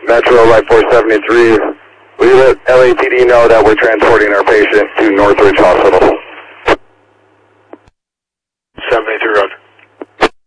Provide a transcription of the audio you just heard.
Metro Light 473. We let LAPD know that we're transporting our patient to Northridge Hospital.